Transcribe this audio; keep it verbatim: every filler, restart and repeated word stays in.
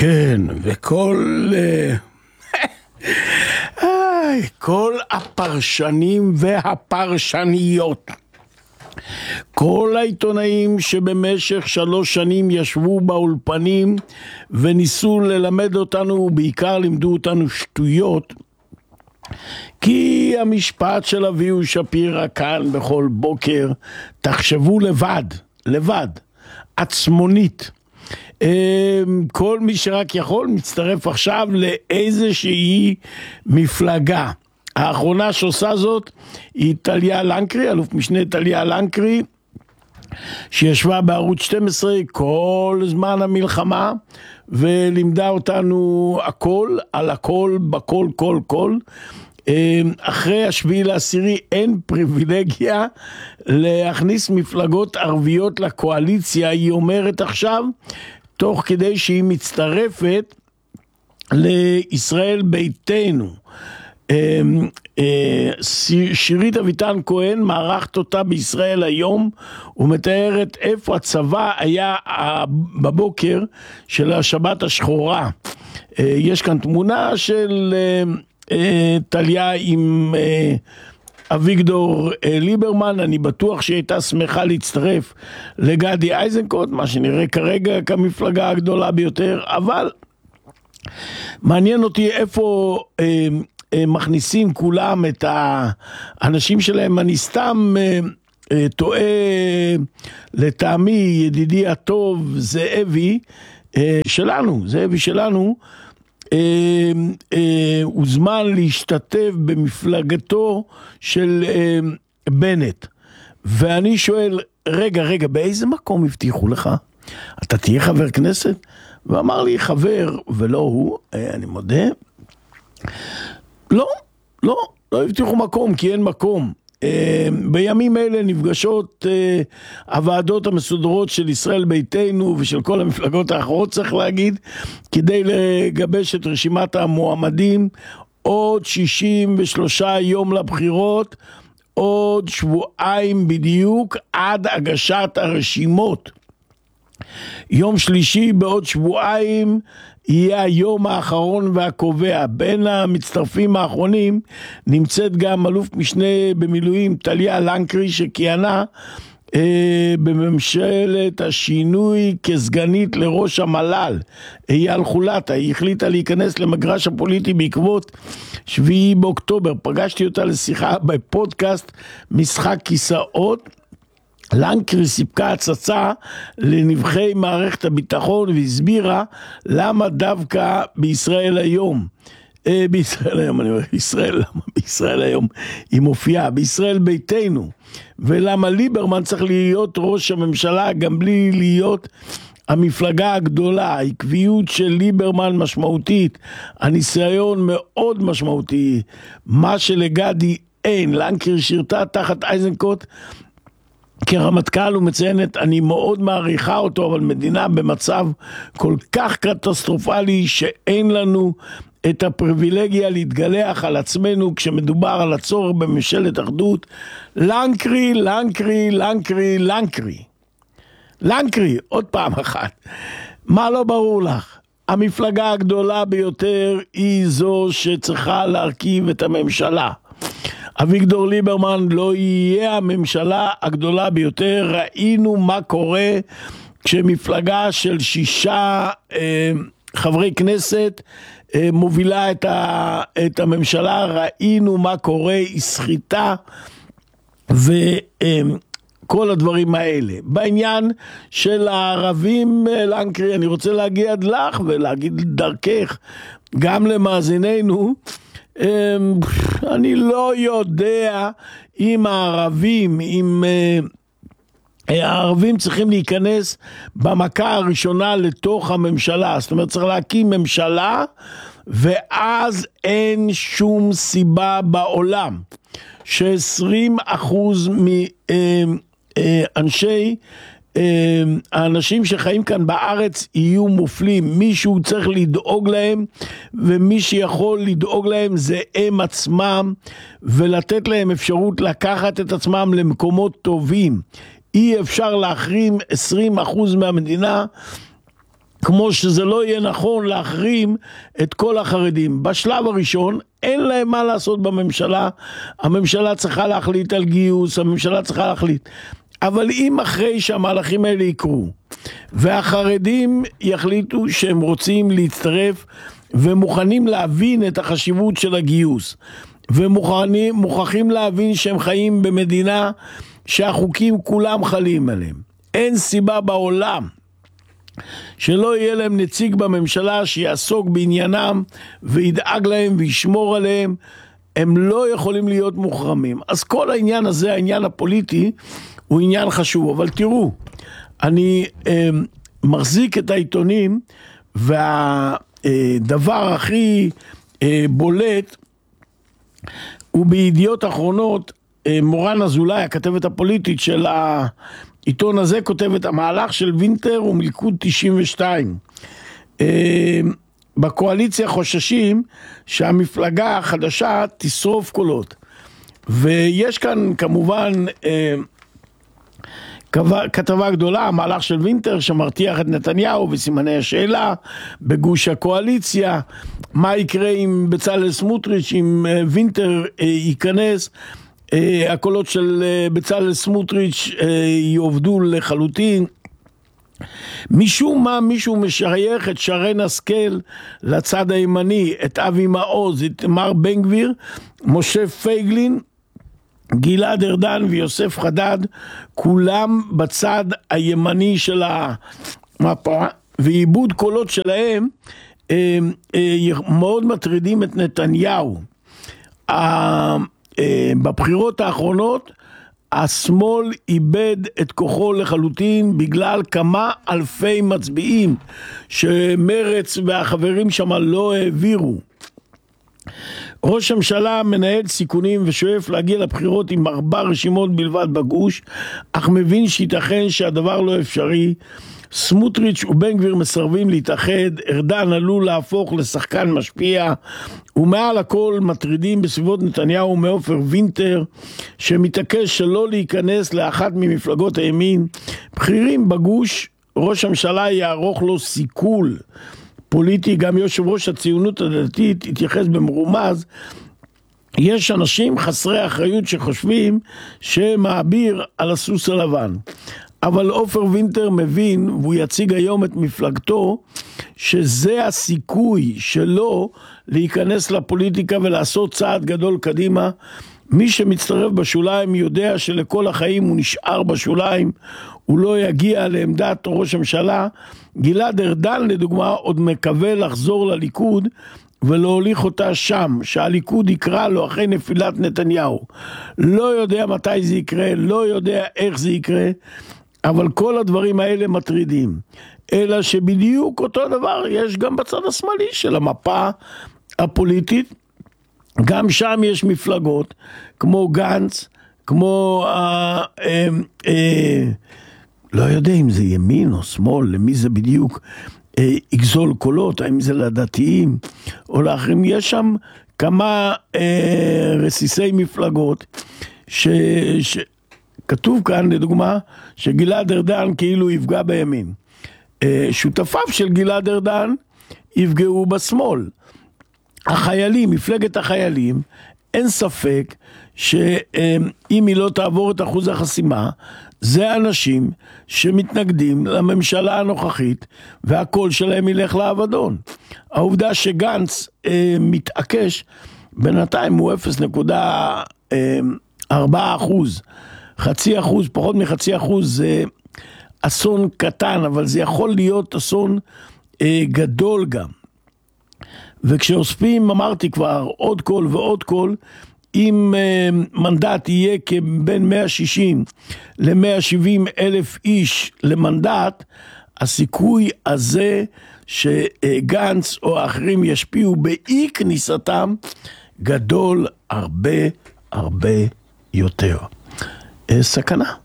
כן, וכל איי, כל הפרשנים והפרשניות, כל העיתונאים שבמשך שלוש שנים ישבו באולפנים וניסו ללמד אותנו, בעיקר לימדו אותנו שטויות, כי המשפט של אביהו שפירא כאן בכל בוקר, תחשבו לבד, לבד, עצמונית. כל מי שרק יכול מצטרף עכשיו לאיזושהי מפלגה. האחרונה שעושה זאת היא טליה לנקרי, אלוף משנה טליה לנקרי, שישבה בערוץ שתים עשרה כל זמן המלחמה ולימדה אותנו הכל על הכל בכל כל כל. אחרי השביעי לעשירי אין פריבילגיה להכניס מפלגות ערביות לקואליציה, היא אומרת עכשיו, תוך כדי שהיא מצטרפת לישראל ביתנו. שירית אביטן כהן מערכת אותה בישראל היום ומתארת איפה הצבא היה בבוקר של השבת השחורה. יש כאן תמונה של טליה עם אביגדור ליברמן, אני בטוח שהיא הייתה שמחה להצטרף לגדי איזנקוט, מה שנראה כרגע כמפלגה הגדולה ביותר, אבל מעניין אותי איפה אה, אה, מכניסים כולם את האנשים שלהם. אני סתם אה, אה, טועה לטעמי, ידידי הטוב זאבי אה, שלנו, זאבי שלנו, הוא זמן להשתתף במפלגתו של בנט, ואני שואל, רגע רגע באיזה מקום הבטיחו לך? אתה תהיה חבר כנסת? ואמר לי חבר ולא הוא, אני מודה, לא, לא, לא הבטיחו מקום כי אין מקום. בימים אלה נפגשות הוועדות המסודרות של ישראל ביתנו ושל כל המפלגות האחרות, צריך להגיד, כדי לגבש את רשימת המועמדים. עוד שישים ושלושה יום לבחירות, עוד שבועיים בדיוק עד הגשת הרשימות. יום שלישי בעוד שבועיים יהיה היום האחרון והקובע. בין המצטרפים האחרונים נמצאת גם אלוף משנה במילואים טליה לנקרי, שכיהנה אה, בממשלת השינוי כסגנית לראש המל"ל. אייל חולטה, היא החליטה להיכנס למגרש הפוליטי בעקבות שביעי באוקטובר. פגשתי אותה לשיחה בפודקאסט משחק כיסאות. לנקרי סיפקה הצצה לנבחי מערכת הביטחון והסבירה למה דווקא בישראל היום, אה, בישראל היום, אני אומר, ישראל, למה בישראל היום היא מופיעה, בישראל ביתנו, ולמה ליברמן צריך להיות ראש הממשלה גם בלי להיות המפלגה הגדולה. העקביות של ליברמן משמעותית, הניסיון מאוד משמעותי, מה שלגדי אין. לנקרי שירתה תחת איזנקוט כרמטכ"ל, הוא מציינת, אני מאוד מעריכה אותו, אבל מדינה במצב כל כך קטסטרופלי שאין לנו את הפריבילגיה להתגלח על עצמנו כשמדובר על הצורך בממשלת אחדות. לנקרי, לנקרי, לנקרי, לנקרי. לנקרי, עוד פעם אחת. מה לא ברור לך? המפלגה הגדולה ביותר היא זו שצריכה להרכיב את הממשלה. אביגדור ליברמן לא יהיה הממשלה הגדולה ביותר. ראינו מה קורה כשמפלגה של שישה אה, חברי כנסת אה, מובילה את, ה, את הממשלה. ראינו מה קורה, היא סחיטה וכל אה, הדברים האלה. בעניין של הערבים, לנקרי, אני רוצה להגיד לך ולהגיד דרכך גם למאזיננו, אני לא יודע אם הערבים, אם הערבים צריכים להיכנס במכה הראשונה לתוך הממשלה. זאת אומרת, צריך להקים ממשלה, ואז אין שום סיבה בעולם ש-עשרים אחוז מאנשי האנשים שחיים כאן בארץ יהיו מופלים. מישהו צריך לדאוג להם, ומי שיכול לדאוג להם זה הם עצמם, ולתת להם אפשרות לקחת את עצמם למקומות טובים. אי אפשר להחרים עשרים אחוז מהמדינה כמו שזה לא יהיה נכון להחרים את כל החרדים. בשלב הראשון אין להם מה לעשות בממשלה, הממשלה צריכה להחליט על גיוס, הממשלה צריכה להחליט. אבל אם אחרי שהמהלכים האלה יקרו, והחרדים יחליטו שהם רוצים להצטרף, ומוכנים להבין את החשיבות של הגיוס, ומוכרחים להבין שהם חיים במדינה שהחוקים כולם חלים עליהם. אין סיבה בעולם שלא יהיה להם נציג בממשלה שיעסוק בעניינם וידאג להם וישמור עליהם. הם לא יכולים להיות מוחרמים. אז כל העניין הזה, העניין הפוליטי, הוא עניין חשוב. אבל תראו, אני אה, מחזיק את העיתונים, והדבר הכי אה, בולט הוא בידיעות אחרונות. אה, מורן אזולאי, הכתבת הפוליטית של העיתון הזה, כותבת: המהלך של וינטר הוא מלכוד תשעים ושתיים. אה, בקואליציה חוששים שהמפלגה החדשה תשרוף קולות. ויש כאן כמובן אה, כתבה גדולה, המהלך של וינטר שמרתיח את נתניהו וסימני השאלה בגוש הקואליציה, מה יקרה עם בצלאל סמוטריץ', אם אה, וינטר אה, ייכנס, אה, הקולות של אה, בצלאל סמוטריץ' אה, יעובדו לחלוטין. משום מה מישהו משייך את שרן השכל לצד הימני, את אבי מעוז, את מר בן גביר, משה פייגלין, גלעד ארדן ויוסף חדד, כולם בצד הימני של המפה, ואיבוד קולות שלהם אה, אה, מאוד מטרידים את נתניהו. אה, אה, בבחירות האחרונות השמאל איבד את כוחו לחלוטין בגלל כמה אלפי מצביעים שמרץ והחברים שם לא העבירו. ראש הממשלה מנהל סיכונים ושואף להגיע לבחירות עם ארבע רשימות בלבד בגוש, אך מבין שייתכן שהדבר לא אפשרי. סמוטריץ' ובן גביר מסרבים להתאחד, ארדן עלול להפוך לשחקן משפיע, ומעל הכל מטרידים בסביבות נתניהו מעופר וינטר, שמתעקש שלא להיכנס לאחת ממפלגות הימין. בכירים בגוש, ראש הממשלה יערוך לו סיכול פוליטי. גם יושב ראש הציונות הדתית התייחס במרומז: יש אנשים חסרי אחריות שחושבים שמעביר על הסוס הלבן. אבל עופר וינטר מבין, והוא יציג היום את מפלגתו, שזה הסיכוי שלו להיכנס לפוליטיקה ולעשות צעד גדול קדימה. מי שמצטרף בשוליים יודע שלכל החיים הוא נשאר בשוליים, הוא לא יגיע לעמדת ראש הממשלה. גלעד ארדן לדוגמה עוד מקווה לחזור לליכוד ולהוליך אותה שם, שהליכוד יקרא לו אחרי נפילת נתניהו. לא יודע מתי זה יקרה, לא יודע איך זה יקרה, אבל כל הדברים האלה מטרידים. אלא שבדיוק אותו דבר יש גם בצד השמאלי של המפה הפוליטית. גם שם יש מפלגות כמו גנץ, כמו אה, אה, אה, לא יודע אם זה ימין או שמאל, למי זה בדיוק אה, יגזול קולות, האם זה לדתיים או לאחרים. יש שם כמה אה, רסיסי מפלגות ש... ש... כתוב כאן לדוגמה שגלעד ארדן כאילו יפגע בימין. שותפיו של גלעד ארדן יפגעו בשמאל. החיילים, מפלגת החיילים, אין ספק שאם היא לא תעבור את אחוז החסימה, זה אנשים שמתנגדים לממשלה הנוכחית, והקול שלהם ילך לאבדון. העובדה שגנץ אה, מתעקש, בינתיים הוא אפס נקודה ארבע אחוז, חצי אחוז, פחות מחצי אחוז, זה אסון קטן, אבל זה יכול להיות אסון אה, גדול גם. וכשאוספים, אמרתי כבר, עוד קול ועוד קול, אם אה, מנדט יהיה כבין מאה ושישים ל-מאה ושבעים אלף איש למנדט, הסיכוי הזה שגנץ או האחרים ישפיעו באי כניסתם גדול הרבה הרבה יותר. סכנה.